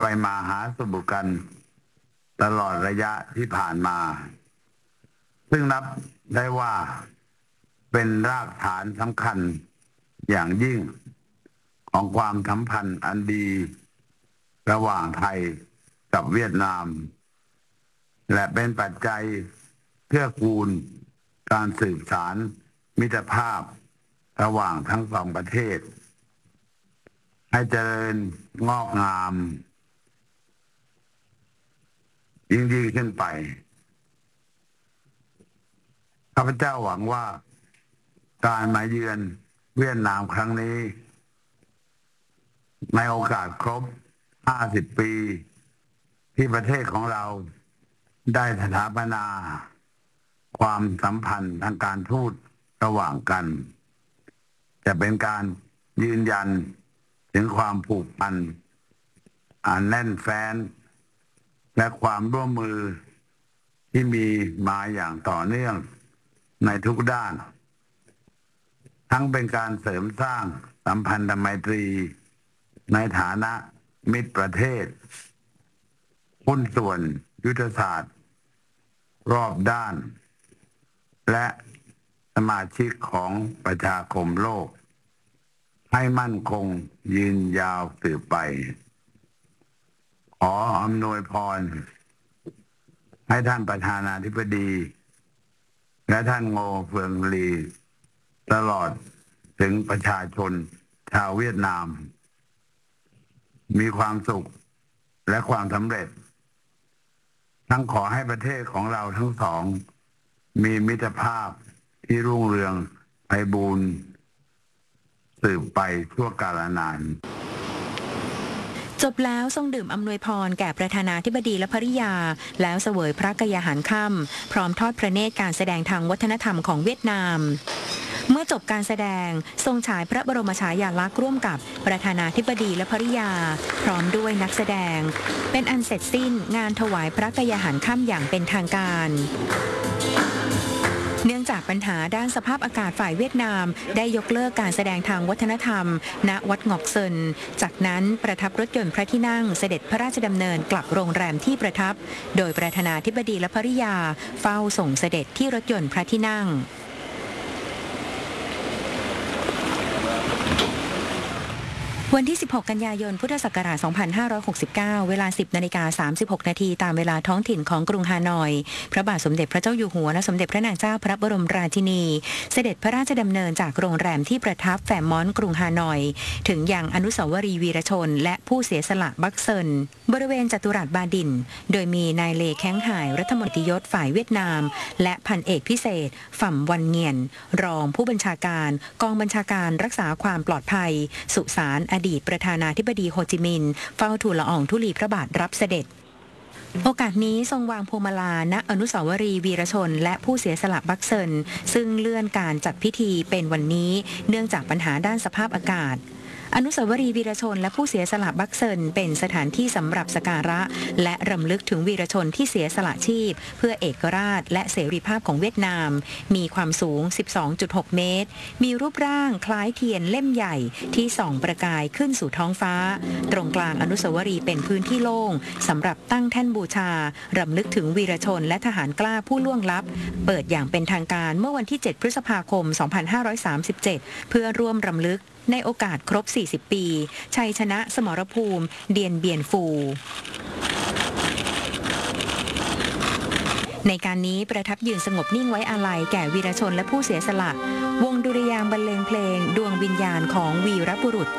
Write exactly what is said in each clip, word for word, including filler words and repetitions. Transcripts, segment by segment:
ไปมาหาสู่กันตลอดระยะที่ผ่านมา ซึ่งนับได้ว่าเป็นรากฐานสำคัญอย่างยิ่งของความสัมพันธ์อันดีระหว่างไทยกับเวียดนามและเป็นปัจจัยเพื่อกูลการสืบสานมิตรภาพระหว่างทั้งสองประเทศให้เจริญงอกงามยิ่งยิ่งขึ้นไปข้าพเจ้าหวังว่าการมาเยือนเวียดนามครั้งนี้ในโอกาสครบห้าสิบปีที่ประเทศของเราได้สถาปนาความสัมพันธ์ทางการทูตระหว่างกันจะเป็นการยืนยันถึงความผูกพันอันแน่นแฟ้นและความร่วมมือที่มีมาอย่างต่อเนื่องในทุกด้านทั้งเป็นการเสริมสร้างสัมพันธไมตรีในฐานะมิตรประเทศหุ้นส่วนยุทธศาสตร์รอบด้านและสมาชิกของประชาคมโลกให้มั่นคงยืนยาวสืบไปขออำนวยพรให้ท่านประธานาธิบดีและท่านโงเฟืองลีตลอดถึงประชาชนชาวเวียดนามมีความสุขและความสำเร็จทั้งขอให้ประเทศของเราทั้งสองมีมิตรภาพที่รุ่งเรืองไพบูลย์สืบไปชั่วกาลนานจบแล้วทรงดื่มอำนวยพรแก่ประธานาธิบดีและภริยาแล้วเสวยพระกยาหารค่ำพร้อมทอดพระเนตรการแสดงทางวัฒนธรรมของเวียดนามเมื่อจบการแสดงทรงฉายพระบรมฉายาลักษณ์ร่วมกับประธานาธิบดีและภริยาพร้อมด้วยนักแสดงเป็นอันเสร็จสิ้นงานถวายพระกยาหารค่ำอย่างเป็นทางการเนื่องจากปัญหาด้านสภาพอากาศฝ่ายเวียดนามได้ยกเลิกการแสดงทางวัฒนธรรมณวัดงอกเซินจากนั้นประทับรถยนต์พระที่นั่งเสด็จพระราชดำเนินกลับโรงแรมที่ประทับโดยประธานาธิบดีและภริยาเฝ้าส่งเสด็จที่รถยนต์พระที่นั่งวันที่สิบหกกันยายนพุทธศักราชสองพันห้าร้อยหกสิบเก้าเวลา สิบนาฬิกาสามสิบหกนาทีตามเวลาท้องถิ่นของกรุงฮานอยพระบาทสมเด็จพระเจ้าอยู่หัวและสมเด็จพระนางเจ้าพระบรมราชินีเสด็จพระราชดำเนินจากโรงแรมที่ประทับแฟมมอนต์กรุงฮานอยถึงยังอนุสาวรีย์วีรชนและผู้เสียสละบักเซินบริเวณจัตุรัสบาดินโดยมีนายเลแข้งห่ายรัฐมนตรียศฝ่ายเวียดนามและพันเอกพิเศษฝ่ำวันเงียนรองผู้บัญชาการกองบัญชาการรักษาความปลอดภัยสุสานอดีตประธานาธิบดีโฮจิมินห์เฝ้าทูลละอองธุลีพระบาทรับเสด็จโอกาสนี้ทรงวางพวงมาลาณอนุสาวรีย์วีรชนและผู้เสียสละบักเซินซึ่งเลื่อนการจัดพิธีเป็นวันนี้เนื่องจากปัญหาด้านสภาพอากาศอนุสาวรีย์วีรชนและผู้เสียสละบักเซินเป็นสถานที่สำหรับสักการะและรำลึกถึงวีรชนที่เสียสละชีพเพื่อเอกราชและเสรีภาพของเวียดนามมีความสูง สิบสองจุดหก เมตรมีรูปร่างคล้ายเทียนเล่มใหญ่ที่ส่องประกายขึ้นสู่ท้องฟ้าตรงกลางอนุสาวรีย์เป็นพื้นที่โล่งสำหรับตั้งแท่นบูชารำลึกถึงวีรชนและทหารกล้าผู้ล่วงลับเปิดอย่างเป็นทางการเมื่อวันที่เจ็ดพฤษภาคมสองพันห้าร้อยสามสิบเจ็ดเพื่อร่วมรำลึกในโอกาสครบสี่สิบปีชัยชนะสมรภูมิเดียนเบียนฟูในการนี้ประทับยืนสงบนิ่งไว้อาลัยแก่วีรชนและผู้เสียสละวงดุริยางค์บรรเลงเพลงดวงวิญญาณของวีรบุรุษ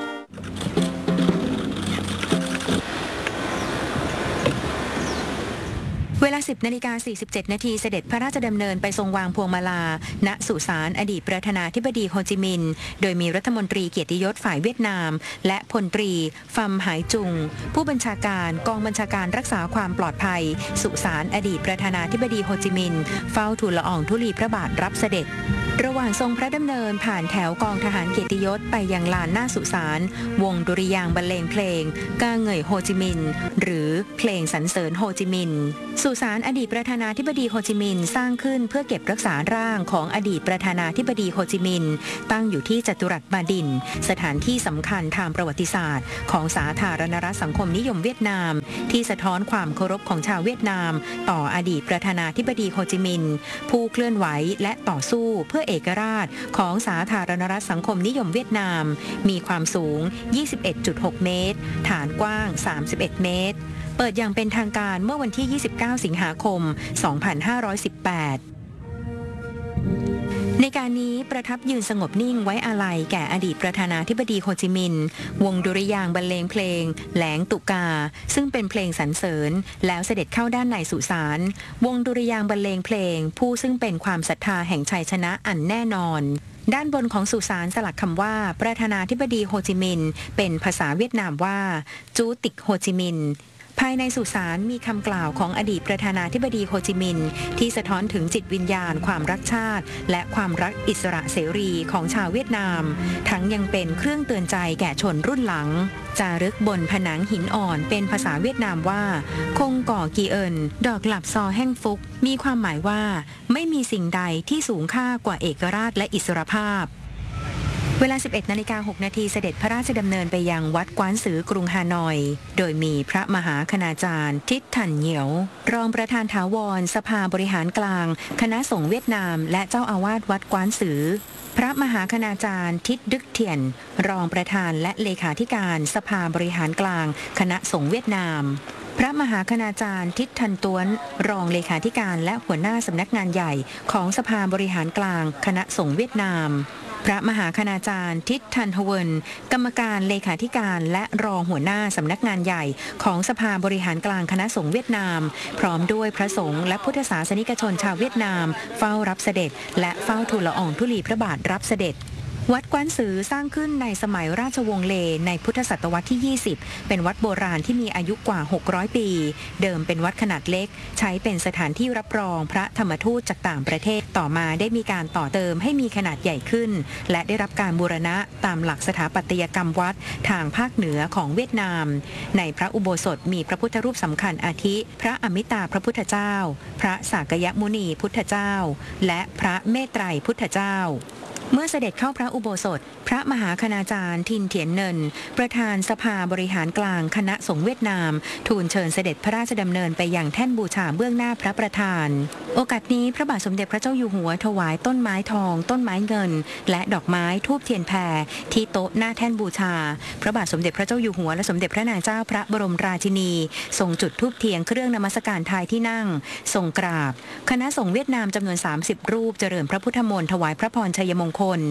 เวลา สิบนาฬิกาสี่สิบเจ็ดนาทีเสด็จพระราชดำเนินไปทรงวางพวงมาลาณสุสานอดีตประธานาธิบดีโฮจิมินห์โดยมีรัฐมนตรีเกียรติยศฝ่ายเวียดนามและพลตรีฟัมหายจุงผู้บัญชาการกองบัญชาการรักษาความปลอดภัยสุสานอดีตประธานาธิบดีโฮจิมินห์เฝ้าทูลละอองธุลีพระบาทรับเสด็จระหว่างทรงพระดำเนินผ่านแถวกองทหารเกียรติยศไปยังลานหน้าสุสานวงดุริยางค์บรรเลงเพลงกาเหง่ยโฮจิมินห์หรือเพลงสรรเสริญโฮจิมินห์สุสุสานอดีตประธานาธิบดีโฮจิมินห์สร้างขึ้นเพื่อเก็บรักษาร่างของอดีตประธานาธิบดีโฮจิมินห์ตั้งอยู่ที่จัตุรัสบาดินสถานที่สำคัญทางประวัติศาสตร์ของสาธารณรัฐสังคมนิยมเวียดนามที่สะท้อนความเคารพของชาวเวียดนามต่ออดีตประธานาธิบดีโฮจิมินห์ผู้เคลื่อนไหวและต่อสู้เพื่อเอกราชของสาธารณรัฐสังคมนิยมเวียดนามมีความสูง ยี่สิบเอ็ดจุดหก เมตรฐานกว้าง สามสิบเอ็ด เมตรเปิดอย่างเป็นทางการเมื่อวันที่ ยี่สิบเก้า สิงหาคม สองพันห้าร้อยสิบแปด ในการนี้ประทับยืนสงบนิ่งไว้อาลัยแก่อดีตประธานาธิบดีโฮจิมินห์วงดุริยางค์บรรเลงเพลงแหลงตุกาซึ่งเป็นเพลงสรรเสริญแล้วเสด็จเข้าด้านในสุสานวงดุริยางค์บรรเลงเพลงผู้ซึ่งเป็นความศรัทธาแห่งชัยชนะอันแน่นอนด้านบนของสุสานสลักคำว่าประธานาธิบดีโฮจิมินห์เป็นภาษาเวียดนามว่าจูติกโฮจิมินห์ภายในสุสานมีคำกล่าวของอดีตประธานาธิบดีโฮจิมินห์ที่สะท้อนถึงจิตวิญญาณความรักชาติและความรักอิสระเสรีของชาวเวียดนามทั้งยังเป็นเครื่องเตือนใจแก่ชนรุ่นหลังจารึกบนผนังหินอ่อนเป็นภาษาเวียดนามว่าคงก่อกีเอินดอกหลับซอแห้งฟุกมีความหมายว่าไม่มีสิ่งใดที่สูงค่ากว่าเอกราชและอิสรภาพเวลา สิบเอ็ดนาฬิกาหกนาทีเสด็จพระราชดำเนินไปยังวัดกวานซือกรุงฮานอย โดยมีพระมหาคณาจารย์ทิศถันเหยียวรองประธานถาวรสภาบริหารกลางคณะสงฆ์เวียดนามและเจ้าอาวาสวัดกวานซือพระมหาคณาจารย์ทิศดึกเทียนรองประธานและเลขาธิการสภาบริหารกลางคณะสงฆ์เวียดนามพระมหาคณาจารย์ทิศทันต้วนรองเลขาธิการและหัวหน้าสำนักงานใหญ่ของสภาบริหารกลางคณะสงฆ์เวียดนามพระมหาคณาจารย์ทิศทันฮเวินกรรมการเลขาธิการและรองหัวหน้าสำนักงานใหญ่ของสภาบริหารกลางคณะสงฆ์เวียดนามพร้อมด้วยพระสงฆ์และพุทธศาสนิกชนชาวเวียดนามเฝ้ารับเสด็จและเฝ้าทูลละอองธุลีพระบาทรับเสด็จวัดกวานซือสร้างขึ้นในสมัยราชวงศ์เลในพุทธศตวรรษที่ ยี่สิบเป็นวัดโบราณที่มีอายุกว่า หกร้อย ปี เดิมเป็นวัดขนาดเล็กใช้เป็นสถานที่รับรองพระธรรมทูตจากต่างประเทศต่อมาได้มีการต่อเติมให้มีขนาดใหญ่ขึ้นและได้รับการบูรณะตามหลักสถาปัตยกรรมวัดทางภาคเหนือของเวียดนามในพระอุโบสถมีพระพุทธรูปสำคัญอาทิ พระอมิตาพระพุทธเจ้าพระสากยมุนีพุทธเจ้าและพระเมตไตรพุทธเจ้าเมื่อเสด็จเข้าพระอุโบสถพระมหาคณาจารย์ทินเถียนเนินประธานสภาบริหารกลางคณะสงฆ์เวียดนามทูลเชิญเสด็จพระราชดำเนินไปยังแท่นบูชาเบื้องหน้าพระประธานโอกาสนี้พระบาทสมเด็จพระเจ้าอยู่หัวถวายต้นไม้ทองต้นไม้เงินและดอกไม้ธูปเทียนแพรที่โต๊ะหน้าแท่นบูชาพระบาทสมเด็จพระเจ้าอยู่หัวและสมเด็จพระนางเจ้าพระบรมราชินีทรงจุดธูปเทียนเครื่องนมัสการทายที่นั่งทรงกราบคณะสงฆ์เวียดนามจำนวนสามสิบรูปเจริญพระพุทธมนต์ถวายพระพรชัยมงคล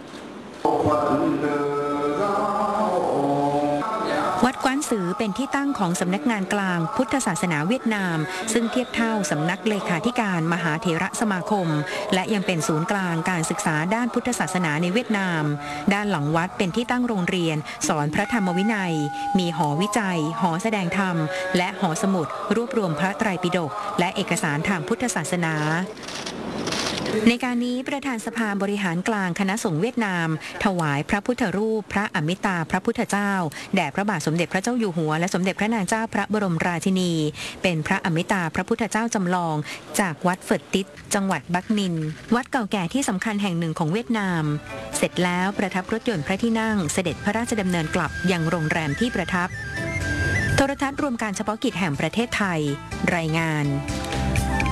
วัดกวานซือเป็นที่ตั้งของสำนักงานกลางพุทธศาสนาเวียดนามซึ่งเทียบเท่าสำนักเลขาธิการมหาเถรสมาคมและยังเป็นศูนย์กลางการศึกษาด้านพุทธศาสนาในเวียดนามด้านหลังวัดเป็นที่ตั้งโรงเรียนสอนพระธรรมวินัยมีหอวิจัยหอแสดงธรรมและหอสมุดรวบรวมพระไตรปิฎกและเอกสารทางพุทธศาสนาในการนี้ประธานสภาบริหารกลางคณะสงฆ์เวียดนามถวายพระพุทธรูปพระอมิตาพระพุทธเจ้าแด่พระบาทสมเด็จพระเจ้าอยู่หัวและสมเด็จพระนางเจ้าพระบรมราชินีเป็นพระอมิตาพระพุทธเจ้าจำลองจากวัดเฟิร์ตติสจังหวัดบักนินวัดเก่าแก่ที่สำคัญแห่งหนึ่งของเวียดนามเสร็จแล้วประทับรถยนต์พระที่นั่งเสด็จพระราชดำเนินกลับยังโรงแรมที่ประทับโทรทัศน์รวมการเฉพาะกิจแห่งประเทศไทยรายงาน